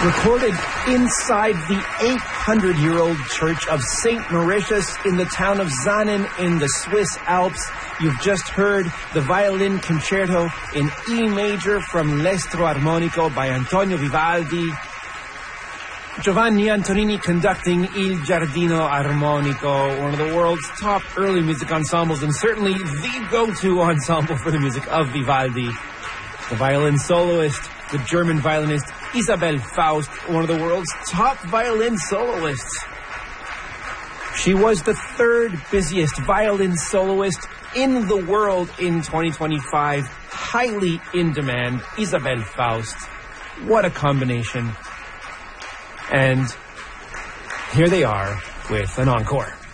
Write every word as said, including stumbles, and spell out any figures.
Recorded inside the eight hundred year old church of Saint Mauritius in the town of Zanen in the Swiss Alps, you've just heard the violin concerto in E major from L'Estro Armonico by Antonio Vivaldi. Giovanni Antonini conducting Il Giardino Armonico, one of the world's top early music ensembles and certainly the go-to ensemble for the music of Vivaldi. The violin soloist, the German violinist Isabelle Faust, one of the world's top violin soloists. She was the third busiest violin soloist in the world in twenty twenty-five. Highly in demand, Isabelle Faust. What a combination. And here they are with an encore.